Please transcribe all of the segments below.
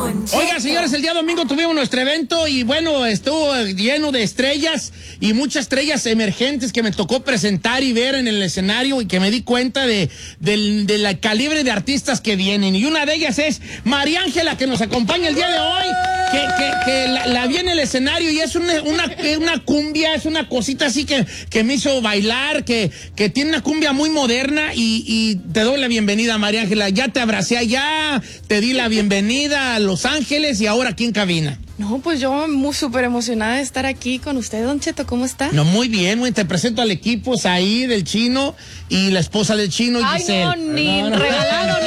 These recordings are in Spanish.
Oigan, señores, el día domingo tuvimos nuestro evento y bueno, estuvo lleno de estrellas y muchas estrellas emergentes que me tocó presentar y ver en el escenario y que me di cuenta del calibre de artistas que vienen. Y una de ellas es María Ángela, que nos acompaña el día de hoy, que la vi en el escenario y es una cumbia, es una cosita así que me hizo bailar, que tiene una cumbia muy moderna y te doy la bienvenida, María Ángela. Ya te abracé allá, te di la bienvenida a Los Ángeles y ahora aquí en cabina. No, pues yo súper emocionada de estar aquí con usted, Don Cheto. ¿Cómo está? No, muy bien, te presento al equipo, Saí del Chino y la esposa del Chino, Giselle. Ay, no, ni regalado.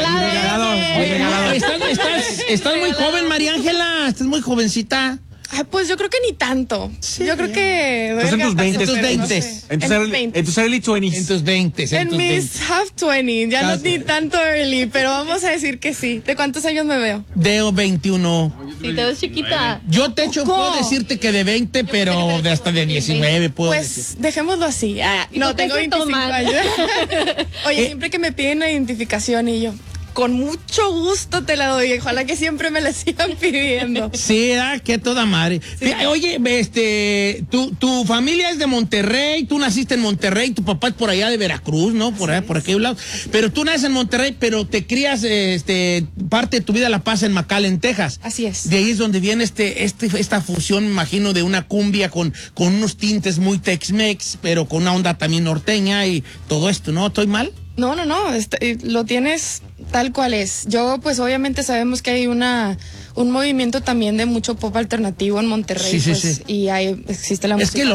Estás muy joven, María Ángela, estás muy jovencita. Ay, pues yo creo que ni tanto. Sí, yo creo que... Estás en tus 20. En tus 20. No sé. En tus early 20s. En tus 20. En mis half 20. Ya Casi. no ni tanto early, pero vamos a decir que sí. ¿De cuántos años me veo? De 21. Sí, te ves chiquita. Yo puedo decirte que de 20, pero de hasta de 19 puedo decir. Pues dejémoslo así. No, tengo 25 años. Oye, siempre que me piden la identificación y yo... Con mucho gusto te la doy. Ojalá que siempre me la sigan pidiendo. Sí, qué toda madre. Sí. Oye, tu familia es de Monterrey, tú naciste en Monterrey, tu papá es por allá de Veracruz, ¿no? Por allá, por aquel lado. Pero tú naces en Monterrey, pero te crías, parte de tu vida la pasas en McAllen, Texas. Así es. De ahí es donde viene esta fusión, me imagino, de una cumbia con unos tintes muy Tex-Mex, pero con una onda también norteña y todo esto, ¿no? ¿Estoy mal? No, lo tienes tal cual es. Yo, pues obviamente sabemos que hay un movimiento también de mucho pop alternativo en Monterrey. Sí, pues, sí. Y existe la música. Es que